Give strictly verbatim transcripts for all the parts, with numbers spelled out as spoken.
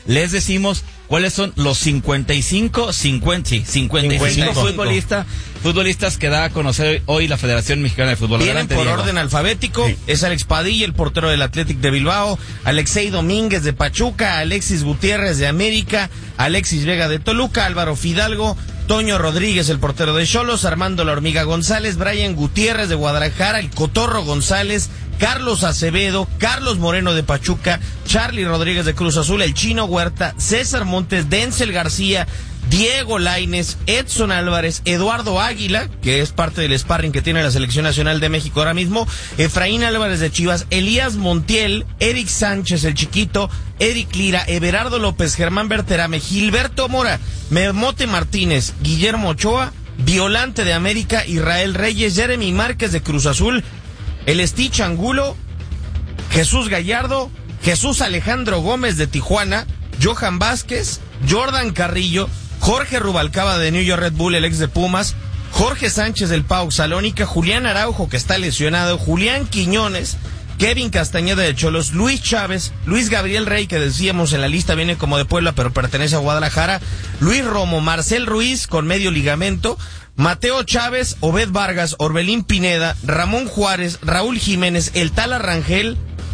les decimos cuáles son los cincuenta y cinco, cincuenta, sí, cincuenta y cinco futbolistas, futbolistas que da a conocer hoy la Federación Mexicana de Fútbol. Vienen por Diego. Orden alfabético, sí. Es Alex Padilla, el portero del Athletic de Bilbao, Alexei Domínguez de Pachuca, Alexis Gutiérrez de América, Alexis Vega de Toluca, Álvaro Fidalgo, Toño Rodríguez, el portero de Xolos, Armando La Hormiga González, Brian Gutiérrez de Guadalajara, el Cotorro González, Carlos Acevedo, Carlos Moreno de Pachuca, Charlie Rodríguez de Cruz Azul, el Chino Huerta, César Montes, Denzel García, Diego Lainez, Edson Álvarez, Eduardo Águila, que es parte del sparring que tiene la Selección Nacional de México ahora mismo, Efraín Álvarez de Chivas, Elías Montiel, Eric Sánchez, el Chiquito, Eric Lira, Everardo López, Germán Berterame, Gilberto Mora, Memote Martínez, Guillermo Ochoa, Violante de América, Israel Reyes, Jeremy Márquez de Cruz Azul, el Stitch Angulo, Jesús Gallardo, Jesús Alejandro Gómez de Tijuana, Johan Vázquez, Jordan Carrillo, Jorge Rubalcaba de New York Red Bull, el ex de Pumas, Jorge Sánchez del Pau Salónica, Julián Araujo, que está lesionado, Julián Quiñones, Kevin Castañeda de Xolos, Luis Chávez, Luis Gabriel Rey, que decíamos en la lista viene como de Puebla, pero pertenece a Guadalajara, Luis Romo, Marcel Ruiz, con medio ligamento, Mateo Chávez, Obed Vargas, Orbelín Pineda, Ramón Juárez, Raúl Jiménez, el Tala Rangel,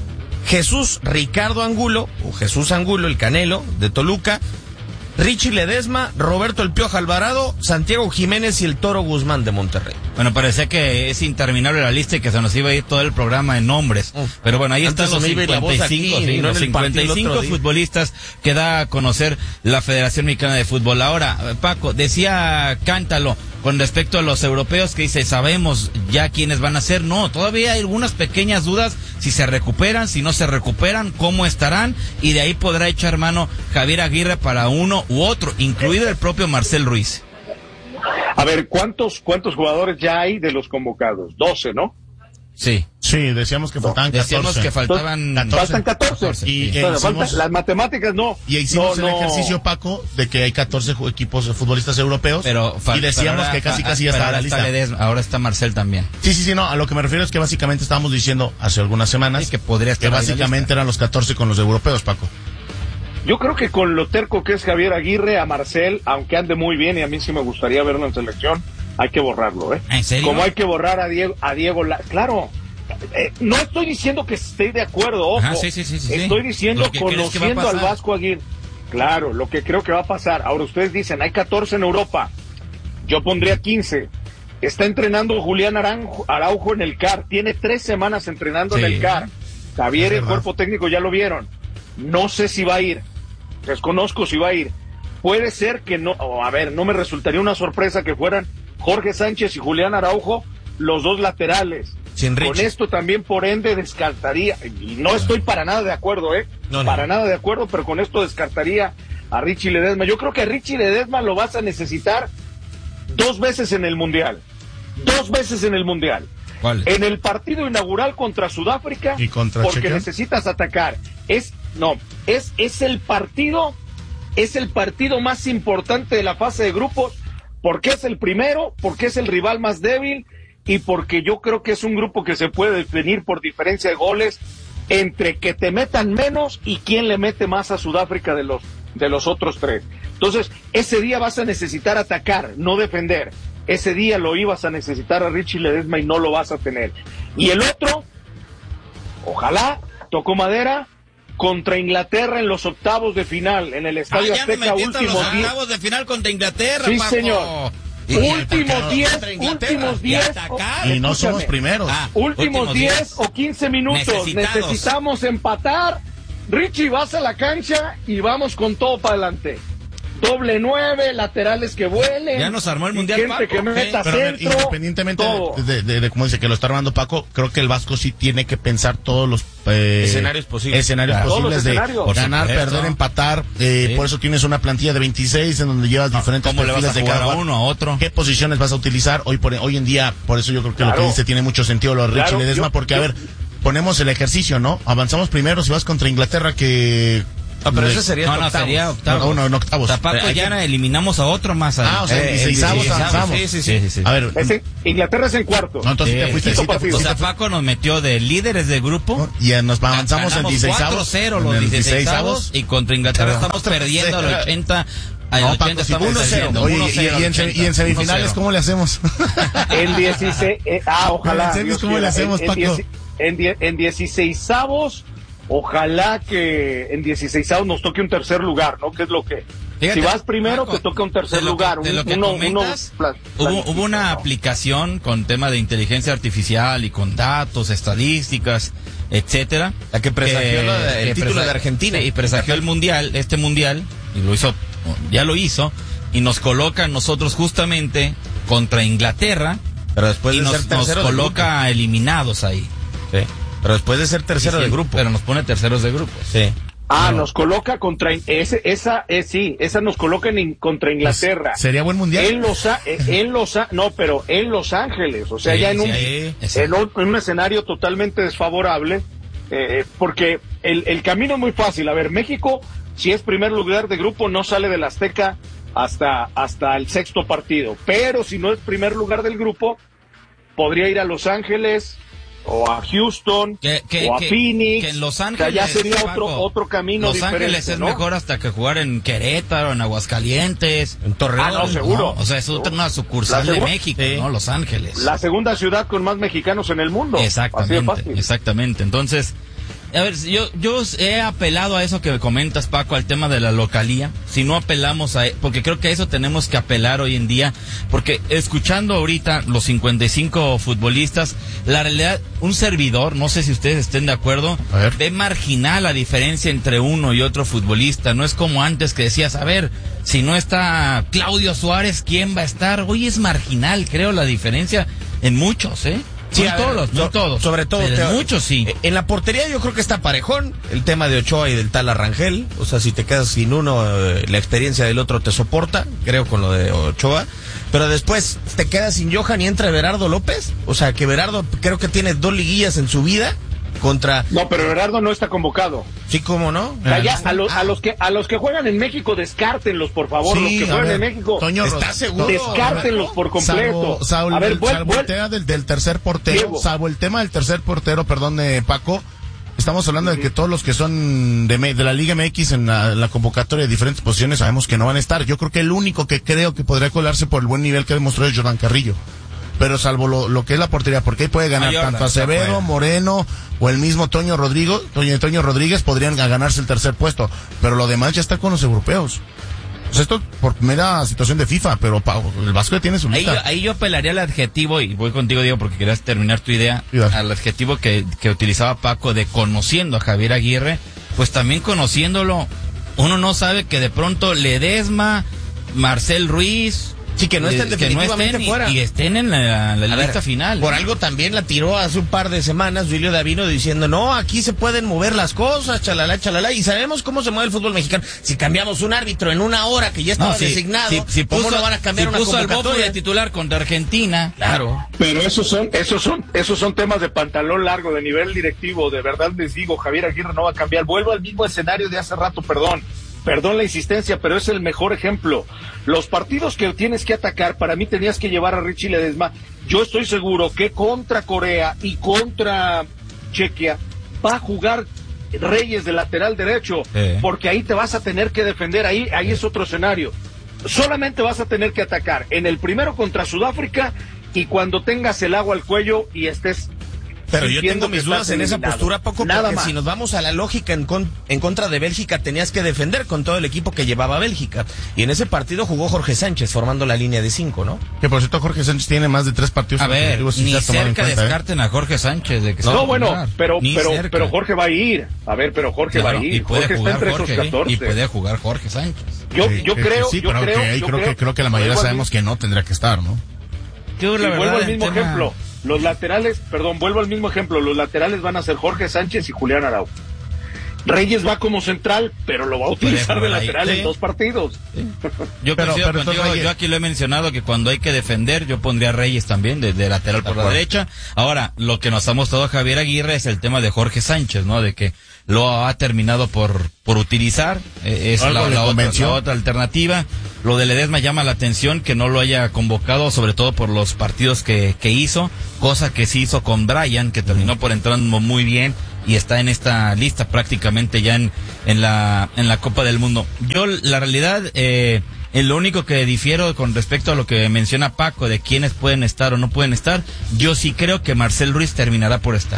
Jesús Ricardo Angulo, o Jesús Angulo, el Canelo, de Toluca, Richie Ledesma, Roberto El Piojo Alvarado, Santiago Jiménez y el Toro Guzmán de Monterrey. Bueno, parecía que es interminable la lista y que se nos iba a ir todo el programa en nombres. Uf, pero bueno, ahí están los cincuenta y cinco, aquí, sí, no los cincuenta y cinco futbolistas que da a conocer la Federación Mexicana de Fútbol. Ahora, Paco, decía Cántalo con respecto a los europeos que dice, sabemos ya quiénes van a ser. No, todavía hay algunas pequeñas dudas si se recuperan, si no se recuperan, cómo estarán, y de ahí podrá echar mano Javier Aguirre para uno u otro, incluido el propio Marcel Ruiz. A ver, ¿cuántos cuántos jugadores ya hay de los convocados? doce, ¿no? Sí. Sí, decíamos que faltaban catorce. Decíamos que faltaban catorce. Faltan catorce. catorce. Y sí. e Bueno, hicimos, falta, las matemáticas no. Y hicimos no, el no. ejercicio, Paco, de que hay catorce equipos de futbolistas europeos. Pero, y decíamos ahora, que casi casi ya estaba la lista. Ledesma, ahora está Marcel también. Sí, sí, sí, no. A lo que me refiero es que básicamente estábamos diciendo hace algunas semanas sí, que, podría estar que básicamente eran los catorce con los europeos, Paco. Yo creo que con lo terco que es Javier Aguirre, a Marcel, aunque ande muy bien y a mí sí me gustaría verlo en selección, hay que borrarlo, ¿eh? ¿En serio? Como hay que borrar a Diego, a Diego La... Claro, eh, no estoy diciendo que esté de acuerdo, ojo. Ajá, sí, sí, sí, sí, estoy diciendo, conociendo al pasar? Vasco Aguirre. Claro, lo que creo que va a pasar. Ahora ustedes dicen, hay catorce en Europa. Yo pondría quince. Está entrenando Julián Aranjo, Araujo en el C A R. Tiene tres semanas entrenando sí. en el C A R. Javier, el cuerpo técnico, ya lo vieron. No sé si va a ir. Desconozco si va a ir. Puede ser que no, oh, a ver, no me resultaría una sorpresa que fueran Jorge Sánchez y Julián Araujo los dos laterales. Sin Con esto también, por ende, descartaría, y no estoy para nada de acuerdo, ¿eh? No, no. Para nada de acuerdo, pero con esto descartaría a Richie Ledesma. Yo creo que a Richie Ledesma lo vas a necesitar dos veces en el Mundial. Dos veces en el Mundial. ¿Cuál? En el partido inaugural contra Sudáfrica, ¿Y contra porque Checa? necesitas atacar. Es, no, es, es el partido, es el partido más importante de la fase de grupos, porque es el primero, porque es el rival más débil, y porque yo creo que es un grupo que se puede definir por diferencia de goles entre que te metan menos y quién le mete más a Sudáfrica de los, de los otros tres. Entonces, ese día vas a necesitar atacar, no defender. Ese día lo ibas a necesitar a Richie Ledesma y no lo vas a tener. Y el otro, ojalá, tocó madera, contra Inglaterra en los octavos de final, en el Estadio ah, Azteca, últimos los diez. octavos de final contra Inglaterra, sí, Paco. señor. Y últimos diez, últimos diez, y no somos primeros. Ah, últimos diez o quince minutos, necesitamos empatar. Richie, vas a la cancha y vamos con todo para adelante. Doble nueve, laterales que vuelen. Ya nos armó el mundial, gente Paco, que meta pero centro, independientemente de, de, de, de cómo dice que lo está armando Paco, creo que el Vasco sí tiene que pensar todos los eh, escenarios posibles, escenarios claro. posibles de escenarios. ganar, perder, empatar. Eh, sí. Por eso tienes una plantilla de veintiséis en donde llevas no, diferentes ¿cómo perfiles le vas a de jugar cada a uno a otro? ¿Qué posiciones vas a utilizar hoy por hoy en día? Por eso yo creo que claro. lo que dice tiene mucho sentido lo de Richie claro, Ledesma, yo, porque yo, a ver, ponemos el ejercicio, ¿no? Avanzamos primero si vas contra Inglaterra que Ah, pero ese sería no, no, sería octavos. No, no, en octavos. Tapaco ya que... eliminamos a otro más. Ah, o sea, en dieciseisavos avanzamos. Sí, sí, sí, sí, sí. A ver, es en, Inglaterra es en cuarto. No, entonces sí, te fuiste. Sí, o sea, Paco nos metió de líderes de grupo. Y nos avanzamos en dieciseisavos. cuatro cero los dieciseisavos y contra Inglaterra estamos perdiendo al ochenta. No, Paco, estamos uno cero. Oye, y, y, en, y en semifinales, ¿cómo le hacemos? En dieciséis, eh, ah, ojalá. En semis, ¿cómo le hacemos, en, Paco? En, en, die, en dieciseisavos, ojalá que en dieciseisavos nos toque un tercer lugar, ¿no? Que es lo que... Fíjate, si vas primero, Paco, te toca un tercer de lo lugar. Que, de lo que uno, comentas, uno plan, hubo, hubo una aplicación con tema de inteligencia artificial y con datos, estadísticas, etcétera. La que presagió que, la, el que título presa, de Argentina. Y presagió el mundial, este mundial, y lo hizo, ya lo hizo, y nos coloca nosotros justamente contra Inglaterra, pero después y de nos, ser tercero nos coloca eliminados ahí. Sí. Pero después de ser tercero sí, sí, de grupo. Pero nos pone terceros de grupo. Sí. Ah, no. Nos coloca contra ese, esa, eh, sí, esa nos coloca en, contra Inglaterra. Pues, ¿sería buen mundial? En Los, en Los, no, pero en Los Ángeles, o sea, sí, ya en, sí, un, sí. en un, en un escenario totalmente desfavorable, eh, porque el, el camino es muy fácil. A ver, México, si es primer lugar de grupo, no sale del Azteca hasta, hasta el sexto partido, pero si no es primer lugar del grupo, podría ir a Los Ángeles, o a Houston, que, que, o a que, Phoenix, que en Los Ángeles, o sea, ya sería Paco, otro otro camino Los diferente, Ángeles es ¿no? mejor hasta que jugar en Querétaro, en Aguascalientes, en Torreón. Ah, no, seguro. ¿no? O sea, es otra, una sucursal de México, sí. ¿no? Los Ángeles. La segunda ciudad con más mexicanos en el mundo. Exactamente, exactamente. Entonces, a ver, yo, yo he apelado a eso que comentas, Paco, al tema de la localía. Si no apelamos a... porque creo que a eso tenemos que apelar hoy en día. Porque escuchando ahorita los cincuenta y cinco futbolistas, la realidad, un servidor, no sé si ustedes estén de acuerdo, ve marginal la diferencia entre uno y otro futbolista. No es como antes que decías, a ver, si no está Claudio Suárez, ¿quién va a estar? Hoy es marginal, creo, la diferencia en muchos, ¿eh? Sí, no todos, ver, no todos. Sobre todo, pero te, muchos sí. En la portería yo creo que está parejón el tema de Ochoa y del tal Arrangel. O sea, si te quedas sin uno, eh, la experiencia del otro te soporta, creo, con lo de Ochoa. Pero después te quedas sin Johan y entra Berardo López. O sea, que Berardo creo que tiene dos liguillas en su vida. Contra... No, pero Berardo no está convocado. Sí, ¿cómo no? O sea, ya, a, los, a los que a los que juegan en México, descártenlos, por favor. Sí, los que juegan ver, en México, Toño, ¿estás seguro? Descártenlos por completo. Salvo, salvo, a ver, el, vuel, salvo el tema del, del tercer portero, Diego. salvo el tema del tercer portero, perdón, de Paco, estamos hablando uh-huh. de que todos los que son de, de la Liga M X en la, la convocatoria de diferentes posiciones sabemos que no van a estar. Yo creo que el único que creo que podría colarse por el buen nivel que demostró es Jordan Carrillo. Pero salvo lo, lo que es la portería, porque ahí puede ganar Mayor, tanto Acevedo, Moreno o el mismo Toño Rodrigo, Toño, Toño Rodríguez podrían ganarse el tercer puesto, pero lo demás ya está con los europeos. Pues esto por mera situación de FIFA, pero el Vasco tiene su lista. Ahí, ahí yo apelaría al adjetivo, y voy contigo, Diego, porque querías terminar tu idea, sí, al adjetivo que, que utilizaba Paco de conociendo a Javier Aguirre, pues también conociéndolo, uno no sabe que de pronto Ledesma, Marcel Ruiz... Sí, que no estén definitivamente no estén fuera. Y, y estén en la, la lista ver, final. Por algo también la tiró hace un par de semanas Duilio Davino diciendo, no, aquí se pueden mover las cosas, chalala, chalala, y sabemos cómo se mueve el fútbol mexicano. Si cambiamos un árbitro en una hora que ya estaba no, sí, designado, sí, sí, ¿cómo puso, no van a cambiar si una puso convocatoria? Al Bobo de titular contra Argentina. Claro. Pero esos son, esos son, esos son temas de pantalón largo, de nivel directivo. De verdad les digo, Javier Aguirre no va a cambiar. Vuelvo al mismo escenario de hace rato, perdón. Perdón la insistencia, pero es el mejor ejemplo. Los partidos que tienes que atacar, para mí tenías que llevar a Richie Ledesma. Yo estoy seguro que contra Corea y contra Chequia va a jugar Reyes de lateral derecho, eh. porque ahí te vas a tener que defender, ahí, ahí es otro escenario. Solamente vas a tener que atacar en el primero contra Sudáfrica y cuando tengas el agua al cuello y estés... Pero yo tengo mis dudas en esa postura, Paco, Nada porque más. si nos vamos a la lógica en, con, en contra de Bélgica, tenías que defender con todo el equipo que llevaba Bélgica. Y en ese partido jugó Jorge Sánchez, formando la línea de cinco, ¿no? Que por cierto, Jorge Sánchez tiene más de tres partidos. A ver, ni cerca descarten ¿eh? a Jorge Sánchez de que No, bueno, pero pero, pero Jorge va a ir. A ver, pero Jorge claro, va a ir. Y puede Jorge jugar está entre Jorge, esos catorce. Y puede jugar Jorge Sánchez. Yo, sí, yo creo, sí, yo pero creo, que ahí yo creo, creo que creo que la mayoría sabemos que no tendría que estar, ¿no? Yo, la y verdad, vuelvo al mismo tema... ejemplo. Los laterales, perdón, vuelvo al mismo ejemplo. Los laterales van a ser Jorge Sánchez y Julián Araujo. Reyes va como central, pero lo va a utilizar de lateral ahí, en sí. dos partidos. Sí. Yo pero, pero contigo, Reyes... yo aquí lo he mencionado que cuando hay que defender, yo pondría a Reyes también de, de lateral por la derecha. Ahora, lo que nos ha mostrado Javier Aguirre es el tema de Jorge Sánchez, ¿no? De que lo ha terminado por por utilizar, eh, es la, la, otra, la otra alternativa. Lo de Ledesma llama la atención que no lo haya convocado, sobre todo por los partidos que, que hizo, cosa que sí hizo con Brian, que terminó por entrar muy bien y está en esta lista prácticamente ya en, en la en la Copa del Mundo. Yo, la realidad, eh, en lo único que difiero con respecto a lo que menciona Paco de quiénes pueden estar o no pueden estar, yo sí creo que Marcel Ruiz terminará por estar.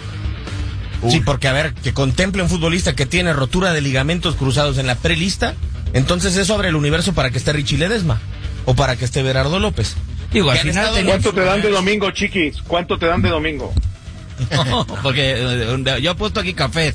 Uy. Sí, porque a ver, que contemple un futbolista que tiene rotura de ligamentos cruzados en la prelista, entonces eso abre el universo para que esté Richie Ledesma o para que esté Berardo López. Digo, al final, ¿cuánto te dan de domingo, chiquis? ¿Cuánto te dan de domingo? No, porque eh, yo he puesto aquí cafés.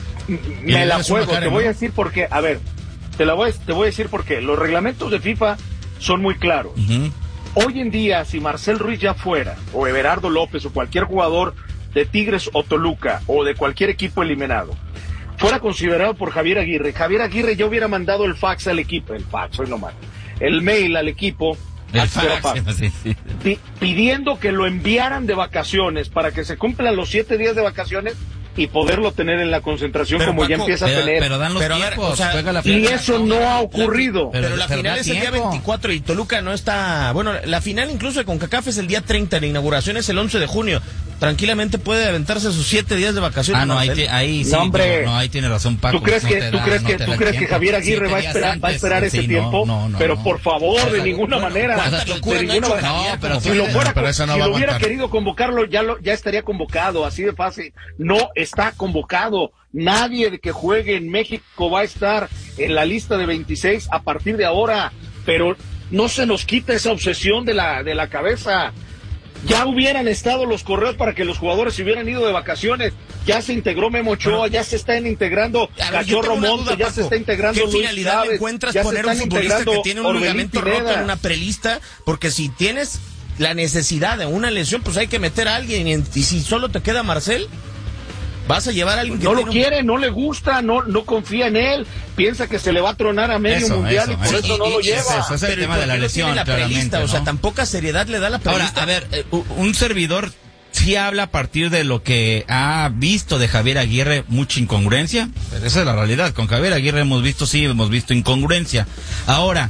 Me la juego, te voy a decir por qué. A ver, te la voy a, te voy a decir por qué. Los reglamentos de FIFA son muy claros. Uh-huh. Hoy en día, si Marcel Ruiz ya fuera, o Everardo López, o cualquier jugador de Tigres o Toluca, o de cualquier equipo eliminado, fuera considerado por Javier Aguirre, Javier Aguirre ya hubiera mandado el fax al equipo, el fax, hoy nomás, el mail al equipo, el fax, fax sí, sí. P- pidiendo que lo enviaran de vacaciones para que se cumplan los siete días de vacaciones y poderlo tener en la concentración, pero como Paco, ya empieza pero, a tener. Pero dan los pero tiempos, ver, o sea, la y eso no ha ocurrido. Pero, pero la pero final es el día veinticuatro y Toluca no está... Bueno, la final incluso de CONCACAF es el día treinta, la inauguración es el once de junio. Tranquilamente puede aventarse sus siete días de vacaciones. Ah, no, ahí, te, ahí sí, no, hombre, no, ahí tiene razón Paco. ¿Tú crees no que, ¿tú da, crees no que, ¿tú crees que Javier Aguirre va a esperar, antes, va a esperar ese sí, tiempo? No, no, pero no, por favor, no, de ninguna bueno, manera. De ninguna manera. No, pero si lo, fuera, pero si no lo hubiera querido convocarlo, ya lo, ya estaría convocado, así de fácil. No está convocado. Nadie que juegue en México va a estar en la lista de veintiséis a partir de ahora, pero no se nos quita esa obsesión de la, de la cabeza. Ya hubieran estado los correos para que los jugadores se hubieran ido de vacaciones. Ya se integró Memo Ochoa, ya se están integrando Cachorro Montes, ya se está integrando ¿Qué Luis finalidad Chávez, encuentras poner un futbolista que tiene un Orbelín ligamento Pineda. roto en una prelista? Porque si tienes la necesidad de una lesión, pues hay que meter a alguien. Y, y si solo te queda Marcel, vas a llevar a alguien que no tiene lo quiere, un... no le gusta, no no confía en él, piensa que se le va a tronar a medio eso, mundial eso, y por y, eso y, no y, lo lleva. Eso, es el pero tema de la lesión, la prelista, ¿no? O sea, tan poca seriedad le da la prelista. Ahora, a ver, eh, un servidor sí habla a partir de lo que ha visto de Javier Aguirre, mucha incongruencia. Pero esa es la realidad. Con Javier Aguirre hemos visto, sí, hemos visto incongruencia. Ahora,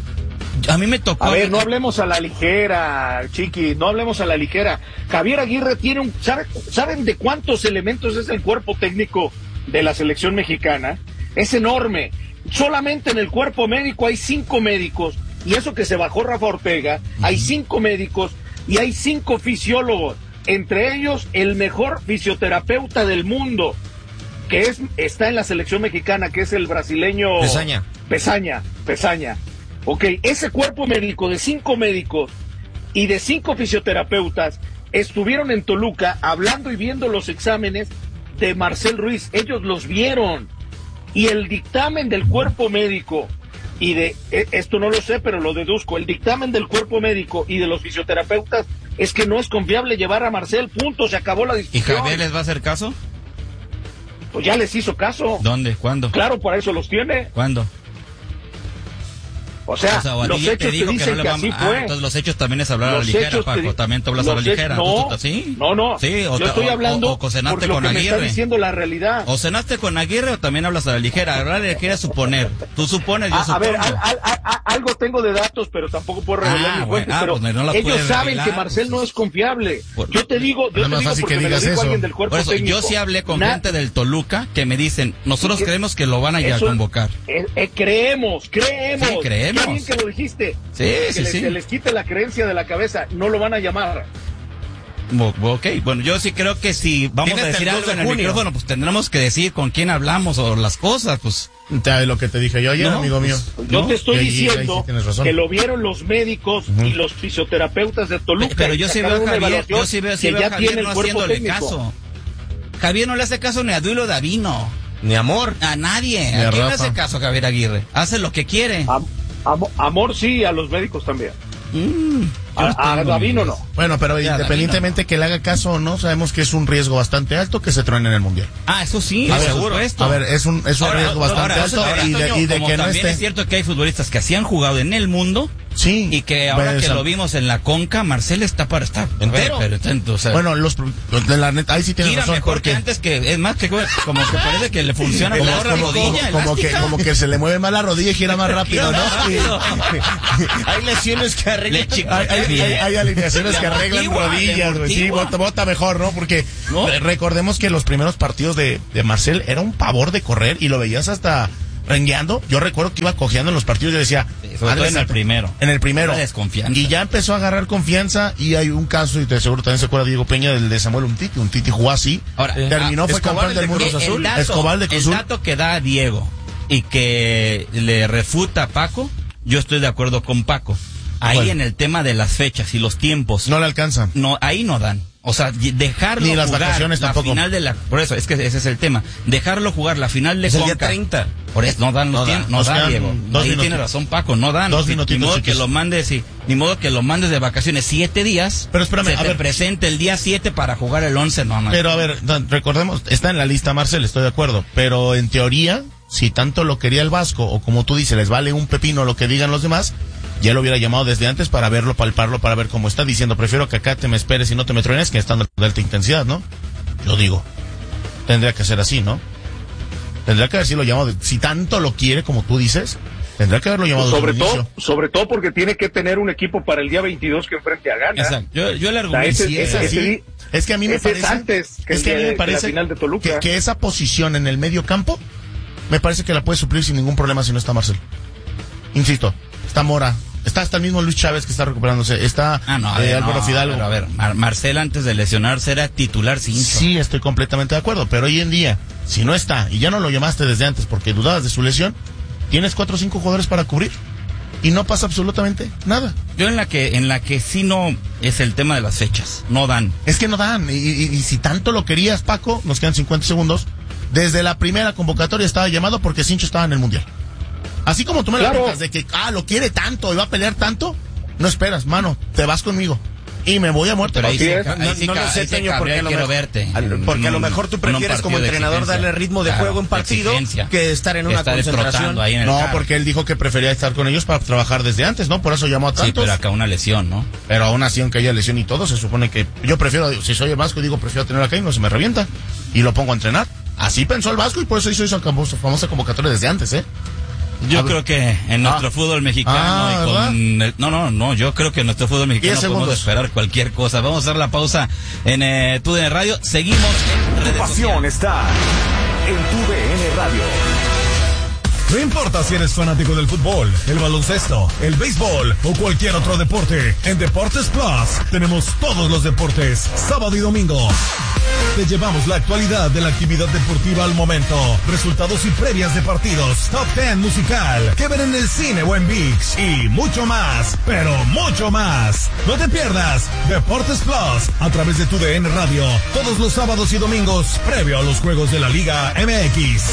a mí me tocó... A ver, no hablemos a la ligera, Chiqui, no hablemos a la ligera. Javier Aguirre tiene un... ¿sabe, ¿Saben de cuántos elementos es el cuerpo técnico de la selección mexicana? Es enorme. Solamente en el cuerpo médico hay cinco médicos, y eso que se bajó Rafa Ortega, uh-huh. Hay cinco médicos y hay cinco fisiólogos, entre ellos el mejor fisioterapeuta del mundo, que es está en la selección mexicana, que es el brasileño... Pesaña. Pesaña, Pesaña. Ok, ese cuerpo médico de cinco médicos y de cinco fisioterapeutas estuvieron en Toluca hablando y viendo los exámenes de Marcel Ruiz. Ellos los vieron. Y el dictamen del cuerpo médico y de, esto no lo sé, pero lo deduzco, el dictamen del cuerpo médico y de los fisioterapeutas es que no es confiable llevar a Marcel, punto, se acabó la discusión. ¿Y Javier les va a hacer caso? Pues ya les hizo caso. ¿Dónde? ¿Cuándo? Claro, para eso los tiene. ¿Cuándo? O sea, o sea los hechos te, te dicen que, no que así a... fue. Ah, entonces los hechos también es hablar a la ligera, Paco. Te... También te hablas a la ligera. No, ¿Tú, ¿sí? no, no. Sí, o yo estoy o, hablando o, o cenaste por lo con que Aguirre. Me está diciendo la realidad. O cenaste con Aguirre o también hablas a la ligera. Hablar a la ligera es suponer. Tú supones, yo a, supongo. A ver, a, a, a, algo tengo de datos, pero tampoco puedo revelar ah, mis bueno, fuentes. ah, pero pues no ellos saben revelar, que Marcel pues, no es confiable. Por, yo te digo, yo te digo porque me lo dijo alguien del cuerpo eso, técnico. Yo sí hablé con Na... gente del Toluca que me dicen, nosotros que, creemos que lo van a ya eso, convocar. Eh, eh, creemos, creemos. Sí, creemos. Qué bien que lo dijiste. Sí, que sí, les, sí. Se les quite la creencia de la cabeza, no lo van a llamar. Ok, bueno, yo sí creo que si vamos a decir algo en el micrófono, pues tendremos que decir con quién hablamos o las cosas, pues. De lo que te dije yo ayer, no, amigo mío. Pues, yo ¿no? te estoy ahí, diciendo ahí sí que lo vieron los médicos uh-huh. y los fisioterapeutas de Toluca. Pero yo sí veo a Javier, yo sí veo, sí veo a Javier no haciéndole técnico. caso. Javier no le hace caso ni a Duilo Davino. Ni Amor. A nadie. Ni ¿A, a quién Rafa. le hace caso a Javier Aguirre? Hace lo que quiere. Am, am, amor sí, a los médicos también. Mm, a, a Davino no. Bueno, pero ya, independientemente no. que le haga caso o no, sabemos que es un riesgo bastante alto que se truene en el Mundial. Ah, eso sí, a ver, seguro. Esto. A ver, es un, es un ahora, riesgo bastante ahora, alto ahora, y de, y de que no también esté... es cierto que hay futbolistas que así han jugado en el mundo. Sí. Y que ahora pues, que lo vimos en la Conca, Marcel está para estar entero. Pero, pero, o sea, bueno, los de la neta, ahí sí tienes razón. Mejor porque que antes que, es más que como que parece que le funciona como, mejor la como, rodilla. Como, como, que, como que se le mueve más la rodilla y gira más rápido, ¿no? Hay lesiones que arreglan. Hay, hay, hay, hay alineaciones que arreglan rodillas, güey. Sí, bota, bota mejor, ¿no? Porque ¿no? recordemos que los primeros partidos de, de Marcel era un pavor de correr y lo veías hasta rengueando. Yo recuerdo que iba cojeando en los partidos y yo decía, sí, sobre todo en el primero. En el primero. Desconfianza. Y ya empezó a agarrar confianza y hay un caso, y de seguro también se acuerda Diego Peña, del de Samuel Umtiti. Umtiti jugó así. Ahora, terminó, ah, fue Escobar campeón del mundo el, azul. El dato, Escobar de Cruz Azul. El dato que da Diego y que le refuta a Paco, yo estoy de acuerdo con Paco. Ahí bueno. en el tema de las fechas y los tiempos. No le alcanzan. No, ahí no dan. O sea, dejarlo Ni las jugar vacaciones la tampoco. final de la, por eso es que ese es el tema. Dejarlo jugar la final de es Conca. El día treinta. Por eso no dan los no tiempos, no dan, Diego. Ahí minutos. Tiene razón Paco, no dan. Dos ni, ni modo chiquis. que lo mandes y ni modo que lo mandes de vacaciones siete días. Pero espérame, se a te ver, presente el día siete para jugar el once, no, no. Pero a ver, recordemos, está en la lista Marcel, estoy de acuerdo, pero en teoría, si tanto lo quería el Vasco o como tú dices, les vale un pepino lo que digan los demás, ya lo hubiera llamado desde antes para verlo, palparlo, para ver cómo está, diciendo, prefiero que acá te me esperes y no te me truenes que estando de alta intensidad, ¿no? Yo digo, tendría que ser así, ¿no? Tendría que haberlo llamado, si tanto lo quiere como tú dices, tendría que haberlo llamado sobre desde todo, el inicio. Sobre todo porque tiene que tener un equipo para el día veintidós que enfrente a Ghana. Exacto. Yo, yo el argumento o sea, ese, sí ese, es, ese, es que a mí me parece, es antes que, es que a mí me parece que, la final de Toluca. Que, que esa posición en el medio campo, me parece que la puede suplir sin ningún problema si no está Marcel. Insisto, está Mora. Está hasta el mismo Luis Chávez que está recuperándose. Está ah, no, eh, ver, Álvaro no, Fidalgo. Pero a ver, Mar Marcel antes de lesionarse era titular sin. Sí, estoy completamente de acuerdo. Pero hoy en día, si no está y ya no lo llamaste desde antes porque dudabas de su lesión, tienes cuatro o cinco jugadores para cubrir y no pasa absolutamente nada. Yo en la que en la que sí no es el tema de las fechas. No dan. Es que no dan. Y, y, y si tanto lo querías, Paco, nos quedan cincuenta segundos. Desde la primera convocatoria estaba llamado porque Sincho estaba en el Mundial. Así como tú me claro. la cuentas de que, ah, lo quiere tanto y va a pelear tanto, no esperas, mano, te vas conmigo. Y me voy a muerte. Pero ahí sí, ahí no, sí, no lo sé, Toño, porque, a lo, quiero mejor, verte. porque a lo mejor tú prefieres como entrenador darle ritmo de claro, juego en partido que estar en una estar concentración. Ahí en el no, carro. Porque él dijo que prefería estar con ellos para trabajar desde antes, ¿no? Por eso llamó a tantos. Sí, pero acá una lesión, ¿no? Pero aún así, aunque haya lesión y todo, se supone que yo prefiero, si soy el Vasco, digo, prefiero tener acá y no se me revienta. Y lo pongo a entrenar. Así pensó el Vasco y por eso hizo esa famosa convocatoria desde antes, ¿eh? Yo creo que en nuestro ah. fútbol mexicano ah, y con el, no, no, no, yo creo que en nuestro fútbol mexicano podemos esperar cualquier cosa. Vamos a hacer la pausa en eh, T U D N Radio. Seguimos en redes Tu pasión sociales. está en T U D N Radio. No importa si eres fanático del fútbol, el baloncesto, el béisbol o cualquier otro deporte, en Deportes Plus tenemos todos los deportes, sábado y domingo. Te llevamos la actualidad de la actividad deportiva al momento, resultados y previas de partidos, top ten musical, que ver en el cine o en ViX y mucho más, pero mucho más. No te pierdas Deportes Plus a través de T U D N Radio, todos los sábados y domingos, previo a los juegos de la Liga M X.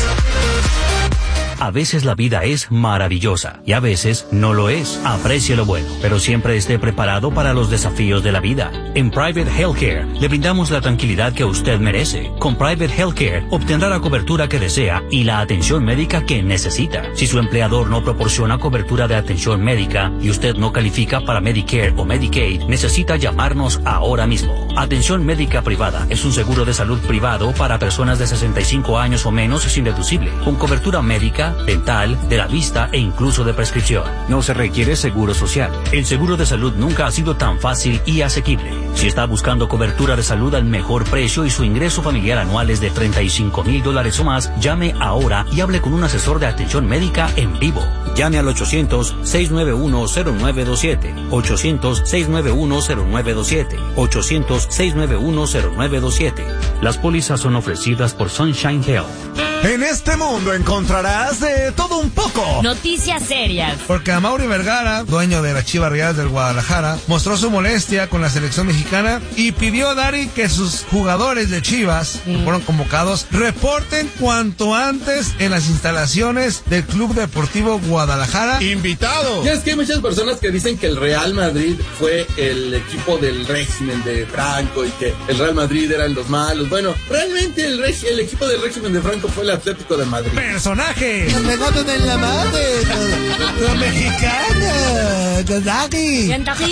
A veces la vida es maravillosa y a veces no lo es. Aprecie lo bueno, pero siempre esté preparado para los desafíos de la vida. En Private Healthcare le brindamos la tranquilidad que usted merece. Con Private Healthcare obtendrá la cobertura que desea y la atención médica que necesita. Si su empleador no proporciona cobertura de atención médica y usted no califica para Medicare o Medicaid, necesita llamarnos ahora mismo. Atención médica privada es un seguro de salud privado para personas de sesenta y cinco años o menos sin deducible, con cobertura médica, dental, de la vista e incluso de prescripción. No se requiere seguro social. El seguro de salud nunca ha sido tan fácil y asequible. Si está buscando cobertura de salud al mejor precio y su ingreso familiar anual es de treinta y cinco mil dólares o más, llame ahora y hable con un asesor de atención médica en vivo. Llame al ochocientos, seiscientos noventa y uno, cero nueve dos siete, ochocientos, seiscientos noventa y uno, cero nueve dos siete, ochocientos, seiscientos noventa y uno, cero nueve dos siete. Las pólizas son ofrecidas por Sunshine Health. En este mundo encontrarás de todo un poco. Noticias serias. Porque Amaury Vergara, dueño de la Chivas Rayadas del Guadalajara, mostró su molestia con la selección mexicana Mexicana y pidió, Dari, que sus jugadores de Chivas, sí. que fueron convocados, reporten cuanto antes en las instalaciones del Club Deportivo Guadalajara. ¡Invitado! Ya es que hay muchas personas que dicen que el Real Madrid fue el equipo del régimen de Franco y que el Real Madrid eran los malos. Bueno, realmente el, reg- el equipo del régimen de Franco fue el Atlético de Madrid. ¡Personajes! ¡Que me noten en la madre! ¡La mexicana! ¡Gadaki!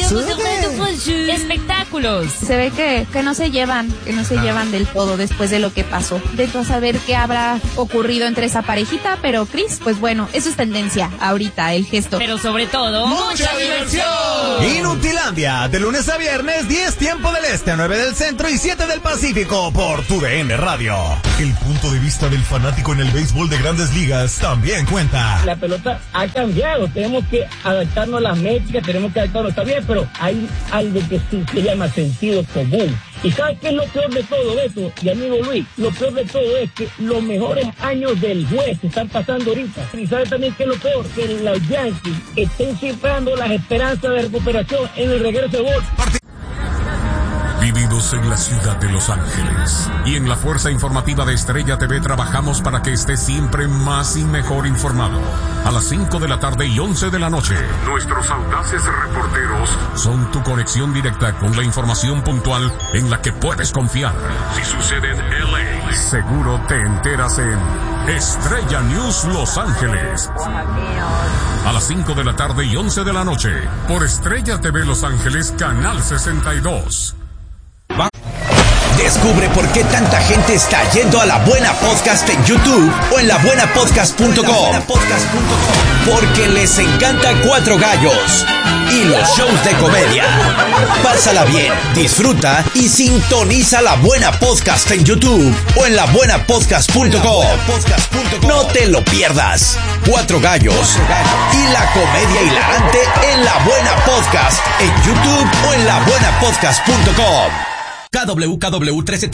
Espectáculos. Se ve que, que no se llevan, que no se ah. llevan del todo después de lo que pasó. De todo saber qué habrá ocurrido entre esa parejita, pero Chris, pues bueno, eso es tendencia ahorita, el gesto. Pero sobre todo, ¡mucha diversión! Inutilandia, de lunes a viernes, diez tiempo del este, nueve del centro y siete del Pacífico, por tu D N Radio. El punto de vista del fanático en el béisbol de Grandes Ligas también cuenta. La pelota ha cambiado, tenemos que adaptarnos a las métricas, tenemos que adaptarnos, está bien, pero hay algo que sí se llama sentido común. ¿Y sabes qué es lo peor de todo, Beto y amigo Luis? Lo peor de todo es que los mejores años del juez se están pasando ahorita. ¿Y sabes también qué es lo peor? Que los Yankees estén cifrando las esperanzas de recuperación en el regreso de gol. Vividos en la ciudad de Los Ángeles y en la fuerza informativa de Estrella T V trabajamos para que estés siempre más y mejor informado. A las cinco de la tarde y once de la noche, nuestros audaces reporteros son tu conexión directa con la información puntual en la que puedes confiar. Si sucede en L A, seguro te enteras en Estrella News Los Ángeles. A las cinco de la tarde y once de la noche, por Estrella T V Los Ángeles, Canal sesenta y dos. Descubre por qué tanta gente está yendo a La Buena Podcast en YouTube o en la buena podcast punto com. Porque les encanta Cuatro Gallos y los shows de comedia. Pásala bien, disfruta y sintoniza La Buena Podcast en YouTube o en la buena podcast punto com. No te lo pierdas. Cuatro Gallos y la comedia hilarante en La Buena Podcast en YouTube o en la buena podcast punto com. K W K W trece